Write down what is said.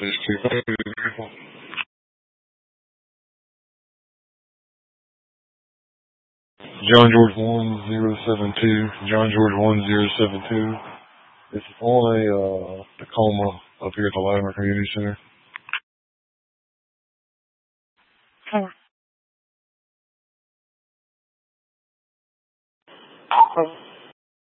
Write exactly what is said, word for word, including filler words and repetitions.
message to John George one zero seven two. John George one zero seven two. It's on a uh, Tacoma up here at the Latimer Community Center.